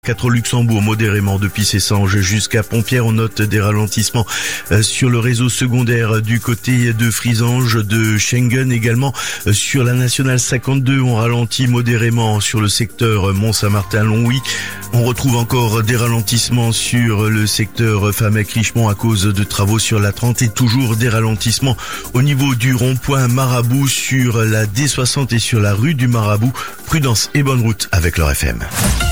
l'A4 au Luxembourg, modérément depuis Cessanges jusqu'à Pompierre. On note des ralentissements sur le réseau secondaire du côté de Frisange, de Schengen également. Sur la nationale 52, on ralentit modérément sur le secteur Mont-Saint-Martin-Longwy. On retrouve encore des ralentissements sur le secteur Famec-Richemont à cause de travaux sur la 30 et toujours des ralentissements au niveau du rond-point Marabout sur la D60 et sur la rue du Marabout. Prudence et bonne route avec leur FM.